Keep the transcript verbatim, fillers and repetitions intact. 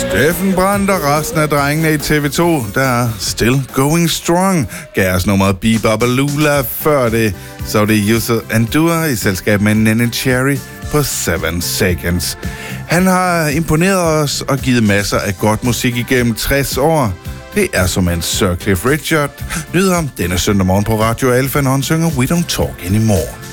Steffen Brandt og resten af drengene i T V to, der er Still Going Strong, gav os nummeret Be-Baba-Lula. Før det, så var det User Endure i selskab med Nene Cherry på Seven Seconds. Han har imponeret os og givet masser af godt musik igennem tres år. Det er som en Sir Cliff Richard. Nyder ham denne søndag morgen på Radio Alfa, når han synger We Don't Talk Anymore.